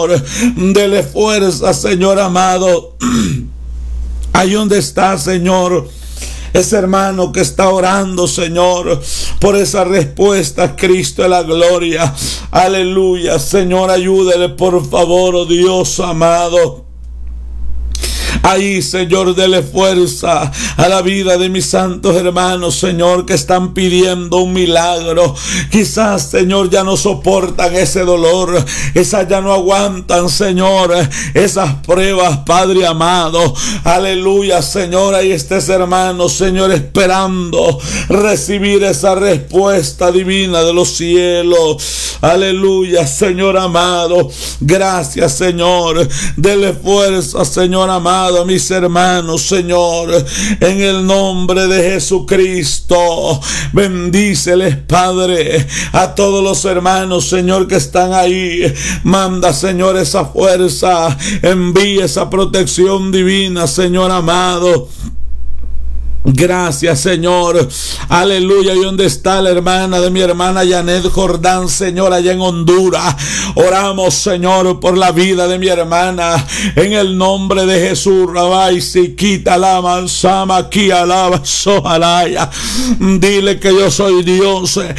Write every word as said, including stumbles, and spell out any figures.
Dele fuerza, Señor amado. Ahí donde está, Señor, ese hermano que está orando, Señor, por esa respuesta, Cristo de la gloria. Aleluya, Señor, ayúdele por favor, oh Dios amado. Ahí, Señor, dele fuerza a la vida de mis santos hermanos, Señor, que están pidiendo un milagro. Quizás, Señor, ya no soportan ese dolor, esas ya no aguantan, Señor, esas pruebas, Padre amado. Aleluya, Señor, ahí está ese hermano, Señor, esperando recibir esa respuesta divina de los cielos. Aleluya, Señor amado. Gracias, Señor. Dele fuerza, Señor amado, a mis hermanos, Señor, en el nombre de Jesucristo. Bendíceles, Padre, a todos los hermanos, Señor, que están ahí. Manda, Señor, esa fuerza, envía esa protección divina, Señor amado. Gracias, Señor. Aleluya. ¿Y dónde está la hermana de mi hermana Janet Jordán, Señor, allá en Honduras? Oramos, Señor, por la vida de mi hermana en el nombre de Jesús. Rabai, si quita la manzama aquí, alaba, sojalaya. Dile que yo soy Dios